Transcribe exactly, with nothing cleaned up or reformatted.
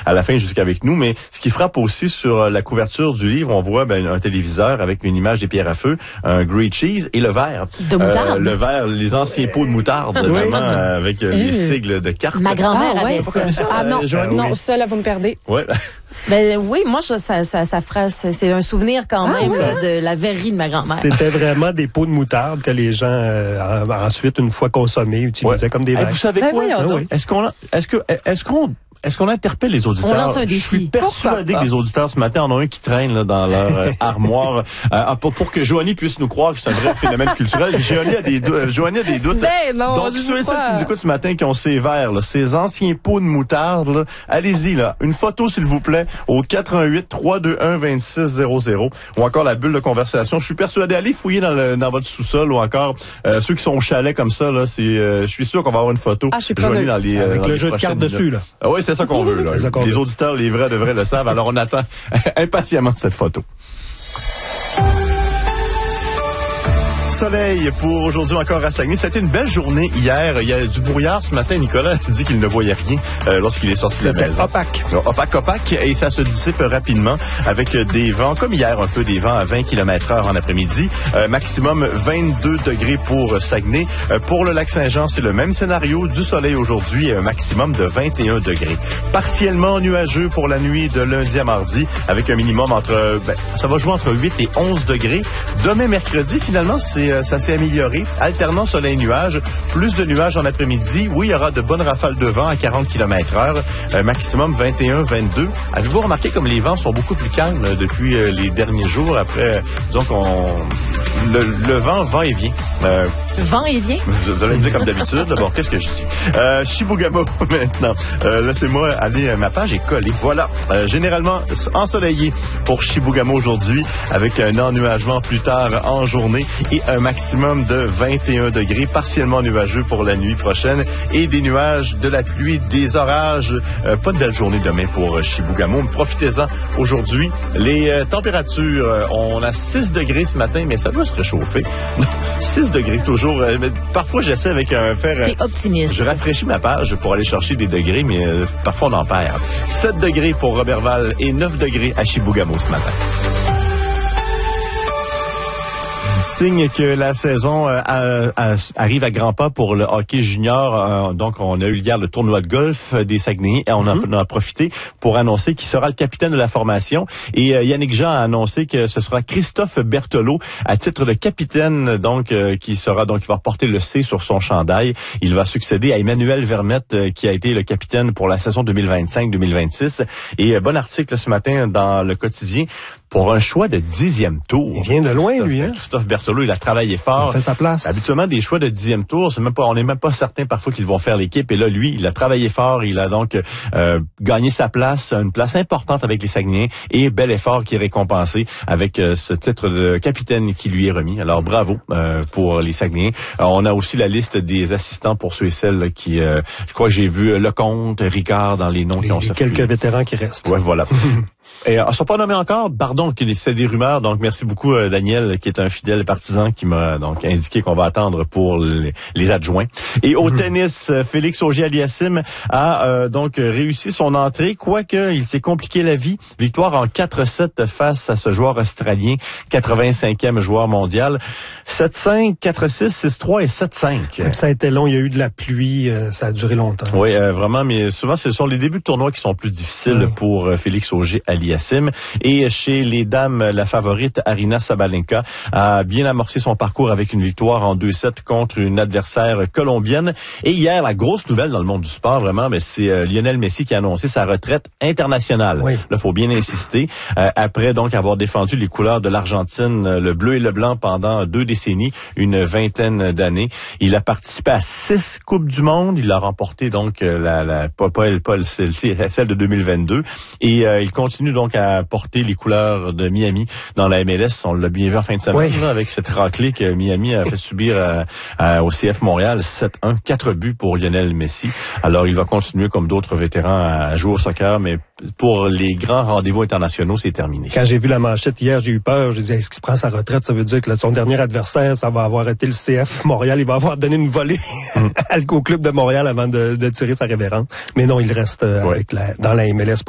à la fin jusqu'avec nous. Mais ce qui frappe aussi sur la couverture du livre, on voit ben, un téléviseur avec une image des pierres à feu, un grilled cheese et le verre. De moutarde. Euh, le verre, les anciens pots de moutarde, Oui. vraiment, euh, avec euh, les sigles de carte. Ma grand-mère Ah, ouais. avait ça. Ah non, Euh, Joanie, non, oui. ça, là, vous me perdez. Ouais. Ben oui, moi, je, ça, ça, ça fera, c'est un souvenir quand Ah, même oui. là, de la verrerie de ma grand-mère. C'était vraiment des pots de moutarde que les gens, euh, ensuite, une fois consommés, utilisaient Ouais. comme des Hey, verres. vous savez Ben quoi? voyons Ah donc. oui. Est-ce qu'on, a- est-ce que, est-ce qu'on, est-ce qu'on interpelle les auditeurs? On lance un Je défi. suis persuadé Pourquoi que les auditeurs ce matin en ont un qui traîne là, dans leur euh, armoire euh, pour, pour que Joanie puisse nous croire que c'est un vrai phénomène culturel. Joanie a des doutes. euh, Joanie a des doutes. Ben non, Donc je ceux veux et celles pas. qui nous écoutent ce matin qui ont ces verres, là, ces anciens pots de moutarde, là, allez-y là, une photo s'il vous plaît au quatre un huit, trois deux un, deux six zéro zéro ou encore la bulle de conversation. Je suis persuadé, allez fouiller dans, le, dans votre sous-sol ou encore euh, ceux qui sont au chalet comme ça là, c'est, euh, je suis sûr qu'on va avoir une photo. Ah, je suis Joanie preneuse. dans les, euh, Avec dans le les jeu de prochaines cartes dessus, minutes. là. Ah oui, c'est ça qu'on veut. Là. C'est ça qu'on Les veut. auditeurs, les vrais de vrais le savent. Alors on attend impatiemment cette photo. Soleil pour aujourd'hui encore à Saguenay. C'était une belle journée hier. Il y a du brouillard ce matin. Nicolas dit qu'il ne voyait rien euh, lorsqu'il est sorti de la C'était maison. opaque. Opaque, opaque. Et ça se dissipe rapidement avec des vents, comme hier, un peu des vents à vingt kilomètres heure en après-midi. Euh, maximum vingt-deux degrés pour Saguenay. Euh, pour le Lac-Saint-Jean, c'est le même scénario. Du soleil aujourd'hui, un maximum de vingt et un degrés. Partiellement nuageux pour la nuit de lundi à mardi, avec un minimum entre, ben, ça va jouer entre huit et onze degrés. Demain, mercredi, finalement, c'est ça s'est amélioré. Alternant soleil-nuage, plus de nuages en après-midi. Oui, il y aura de bonnes rafales de vent à quarante kilomètres heure, euh, maximum vingt et un, vingt-deux. Avez-vous remarqué comme les vents sont beaucoup plus calmes euh, depuis euh, les derniers jours? Après, euh, disons qu'on... Le, le vent va et vient. Euh, Vent et vient. vous, vous allez me dire comme d'habitude. D'abord, qu'est-ce que je dis? Euh, Chibougamau, maintenant. Euh, laissez-moi aller. Euh, ma page est collée. Voilà. Euh, généralement ensoleillé pour Chibougamau aujourd'hui, avec un ennuagement plus tard en journée et un maximum de vingt et un degrés, partiellement nuageux pour la nuit prochaine et des nuages, de la pluie, des orages. Euh, pas de belle journée demain pour euh, Chibougamau. Profitez-en aujourd'hui. Les euh, températures, euh, on a six degrés ce matin, mais ça doit se réchauffer. six degrés toujours. Euh, mais parfois, j'essaie avec un fer... euh, T'es optimiste. je rafraîchis ma page pour aller chercher des degrés, mais euh, parfois on en perd. sept degrés pour Robertval et neuf degrés à Chibougamau ce matin. Signe que la saison euh, a, a, arrive à grands pas pour le hockey junior. Euh, donc, on a eu hier le tournoi de golf des Saguenayens et on en mm-hmm. a profité pour annoncer qu'il sera le capitaine de la formation. Et euh, Yannick Jean a annoncé que ce sera Christophe Berthelot à titre de capitaine, donc euh, qui sera donc qui va porter le C sur son chandail. Il va succéder à Emmanuel Vermette, euh, qui a été le capitaine pour la saison deux mille vingt-cinq deux mille vingt-six. Et euh, bon article ce matin dans le quotidien. Pour un choix de dixième tour. Il vient de loin, lui, hein? Christophe Berthelot, il a travaillé fort. Il fait sa place. Habituellement, des choix de dixième tour, c'est même pas, on n'est même pas certain parfois qu'ils vont faire l'équipe. Et là, lui, il a travaillé fort. Il a donc euh, gagné sa place, une place importante avec les Saguenayens. Et bel effort qui est récompensé avec euh, ce titre de capitaine qui lui est remis. Alors, bravo euh, pour les Saguenayens. Alors, on a aussi la liste des assistants pour ceux et celles qui... Euh, je crois que j'ai vu Lecomte, Ricard dans les noms Les, qui ont les circulé. quelques vétérans qui restent. Ouais, voilà. Et ils ne sont pas nommés encore, pardon, c'est des rumeurs. Donc, merci beaucoup, euh, Daniel, qui est un fidèle partisan, qui m'a donc indiqué qu'on va attendre pour les, les adjoints. Et au tennis, Félix Auger-Aliassime a euh, donc réussi son entrée, quoique il s'est compliqué la vie. Victoire en quatre sept face à ce joueur australien, quatre-vingt-cinquième joueur mondial. sept cinq, quatre six, six trois et sept cinq. Ça a été long, il y a eu de la pluie, euh, ça a duré longtemps. Oui, euh, vraiment, mais souvent, ce sont les débuts de tournoi qui sont plus difficiles oui. pour euh, Félix Auger-Aliassime. Et chez les dames, la favorite Aryna Sabalenka a bien amorcé son parcours avec une victoire en deux sept contre une adversaire colombienne. Et hier, la grosse nouvelle dans le monde du sport, vraiment, mais c'est euh, Lionel Messi qui a annoncé sa retraite internationale. Oui. Là, faut bien insister. Euh, après donc avoir défendu les couleurs de l'Argentine, le bleu et le blanc pendant deux décennies, une vingtaine d'années, il a participé à six coupes du monde. Il a remporté donc la, la pas, pas, pas celle-ci, celle de deux mille vingt-deux. Et euh, il continue donc à porter les couleurs de Miami dans la M L S. On l'a bien vu en fin de semaine oui. là, avec cette raclée que Miami a fait subir à, à, au C F Montréal. sept un, quatre buts pour Lionel Messi. Alors, il va continuer comme d'autres vétérans à jouer au soccer, mais pour les grands rendez-vous internationaux, c'est terminé. Quand j'ai vu la manchette hier, j'ai eu peur. J'ai dit, est-ce qu'il prend sa retraite? Ça veut dire que là, son dernier adversaire, ça va avoir été le C F Montréal. Il va avoir donné une volée mm. au club de Montréal avant de, de tirer sa révérence. Mais non, il reste euh, ouais. avec la, dans la M L S.